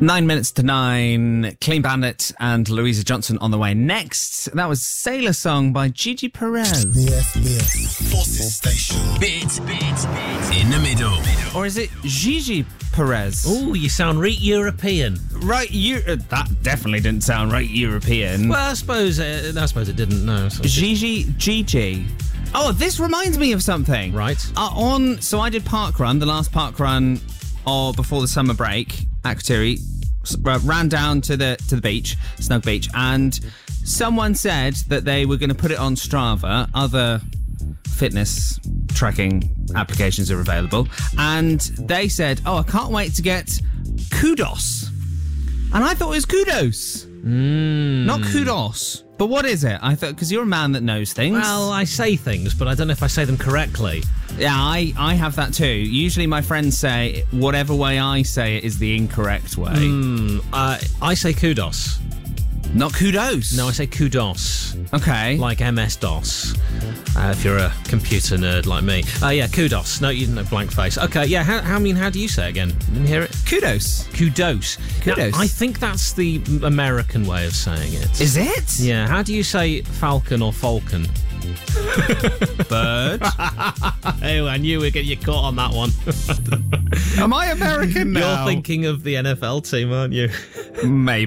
9 minutes to 9. Clean Bandit and Louisa Johnson on the way next. That was Sailor Song by Gigi Perez. The SBS Forces Station. Bit in the middle. Or is it Gigi Perez? Oh, you sound right European. Right, that definitely didn't sound right European. Well, I suppose it didn't. No. Gigi. Oh, this reminds me of something. Right. So I did Parkrun, the last Parkrun before the summer break. Akrotiri ran down to the beach, Snug Beach, and someone said that they were going to put it on Strava. Other fitness tracking applications are available, and they said, "Oh, I can't wait to get kudos," and I thought it was kudos, not kudos. But what is it? I thought, because you're a man that knows things. Well, I say things, but I don't know if I say them correctly. Yeah, I have that too. Usually my friends say whatever way I say it is the incorrect way. I say kudos. Not kudos. No, I say kudos. Okay. Like MS-DOS. If you're a computer nerd like me. Yeah, kudos. No, you didn't know blank face. Okay, yeah, how do you say it again? Didn't hear it? Kudos. Kudos. Kudos. Now, I think that's the American way of saying it. Is it? Yeah, how do you say falcon or falcon? Bird. Oh, I knew we'd get you caught on that one. Am I American now? You're thinking of the NFL team, aren't you? Maybe.